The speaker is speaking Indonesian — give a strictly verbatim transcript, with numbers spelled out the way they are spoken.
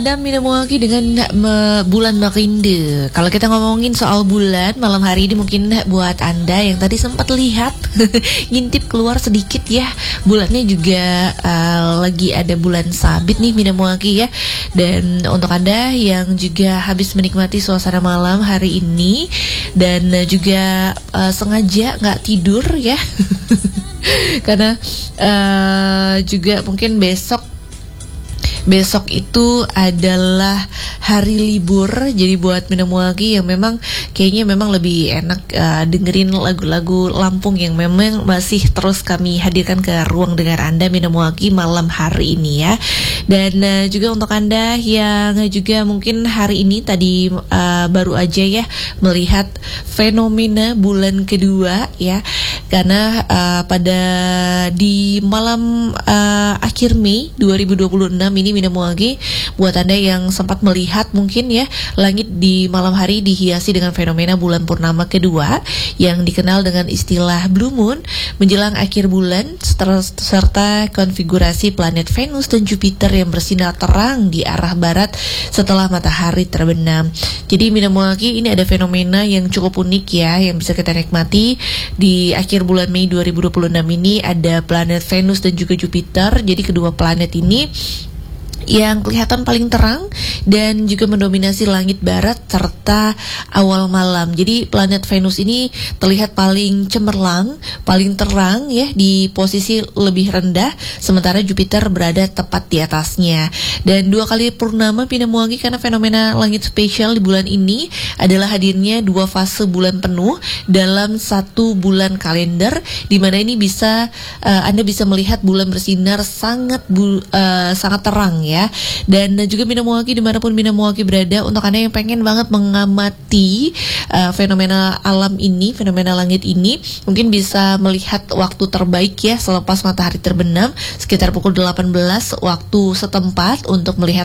Dan minum lagi dengan me, bulan Marinda. Kalau kita ngomongin soal bulan malam hari ini, mungkin buat Anda yang tadi sempat lihat ngintip keluar sedikit ya, bulannya juga uh, lagi ada bulan sabit nih minum lagi ya. Dan untuk Anda yang juga habis menikmati suasana malam hari ini dan uh, juga uh, sengaja nggak tidur ya karena uh, juga mungkin besok Besok itu adalah hari libur. Jadi buat minum lagi yang memang kayaknya memang lebih enak uh, dengerin lagu-lagu Lampung yang memang masih terus kami hadirkan ke ruang dengar Anda minum lagi malam hari ini ya. Dan uh, juga untuk Anda yang juga mungkin hari ini tadi uh, baru aja ya melihat fenomena bulan kedua ya. Karena uh, pada di malam uh, akhir Mei dua ribu dua puluh enam ini minum lagi, buat Anda yang sempat melihat mungkin ya, langit di malam hari dihiasi dengan fenomena bulan purnama kedua yang dikenal dengan istilah blue moon menjelang akhir bulan, serta konfigurasi planet Venus dan Jupiter yang bersinar terang di arah barat setelah matahari terbenam. Jadi minum lagi ini ada fenomena yang cukup unik ya, yang bisa kita nikmati di akhir bulan Mei dua ribu dua puluh enam ini. Ada planet Venus dan juga Jupiter. Jadi kedua planet ini yang kelihatan paling terang dan juga mendominasi langit barat serta awal malam. Jadi planet Venus ini terlihat paling cemerlang, paling terang ya di posisi lebih rendah, sementara Jupiter berada tepat di atasnya. Dan dua kali purnama pindah lagi karena fenomena langit spesial di bulan ini adalah hadirnya dua fase bulan penuh dalam satu bulan kalender, di mana ini bisa uh, Anda bisa melihat bulan bersinar sangat bu, uh, sangat terang ya. Ya. Dan juga Minamowaki dimanapun Minamowaki berada, untuk Anda yang pengen banget mengamati uh, fenomena alam ini, fenomena langit ini, mungkin bisa melihat waktu terbaik ya selepas matahari terbenam sekitar pukul delapan belas waktu setempat untuk melihat